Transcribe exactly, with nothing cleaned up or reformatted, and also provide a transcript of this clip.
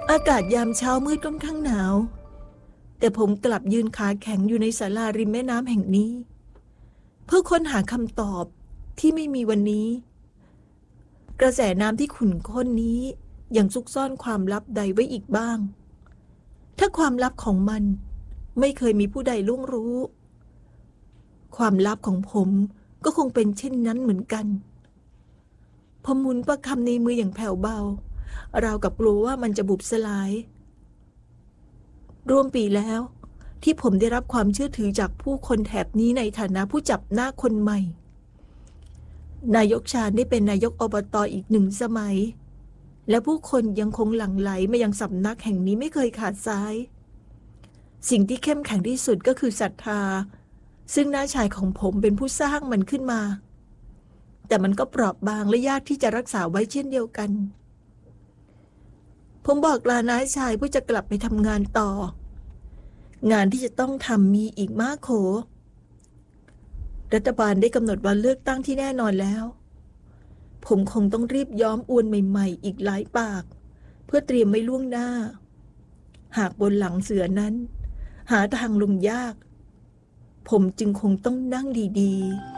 อากาศยามเช้ามืดค่อนข้างหนาวแต่ผมกลับยืนขาแข็งอยู่ในศาลาริมแม่น้ำแห่งนี้เพื่อค้นหาคำตอบที่ไม่มีวันนี้กระแสน้ำที่ขุ่นข้นนี้ยังซุกซ่อนความลับใดไว้อีกบ้างถ้าความลับของมันไม่เคยมีผู้ใดล่วงรู้ความลับของผมก็คงเป็นเช่นนั้นเหมือนกันผมหมุนประคำในมืออย่างแผ่วเบาราวกับกลัวว่ามันจะบุบสลายร่วมปีแล้วที่ผมได้รับความเชื่อถือจากผู้คนแถบนี้ในฐานะผู้จับหน้าคนใหม่นายกชาญได้เป็นนายกอบต.อีกหนึ่งสมัยและผู้คนยังคงหลั่งไหลมายังสำนักแห่งนี้ไม่เคยขาดสายสิ่งที่เข้มแข็งที่สุดก็คือศรัทธาซึ่งน้าชายของผมเป็นผู้สร้างมันขึ้นมาแต่มันก็เปราะบางและยากที่จะรักษาไว้เช่นเดียวกันผมบอกลาน้าชายเพื่อจะกลับไปทำงานต่องานที่จะต้องทำมีอีกมากโขรัฐบาลได้กำหนดวันเลือกตั้งที่แน่นอนแล้วผมคงต้องรีบย้อมอวนใหม่ๆอีกหลายปากเพื่อเตรียมไว้ล่วงหน้าหากบนหลังเสือนั้นหาทางลงยากผมจึงคงต้องนั่งดีๆ